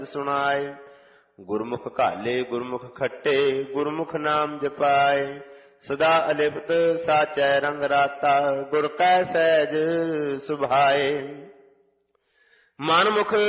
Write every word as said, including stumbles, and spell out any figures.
ਸੁਣਾਏ। ਗੁਰਮੁਖ ਘਾਲੇ ਗੁਰਮੁਖ ਖੱਟੇ, ਗੁਰਮੁਖ ਨਾਮ ਜਪਾਏ। ਸਦਾ ਅਲਿਪਤ ਸਾਚੈ ਰੰਗ ਰਾਤਾ, ਗੁਰ ਕੈ ਸਹਿਜ ਸੁਭਾਏ। ਮਨ ਮੁਖ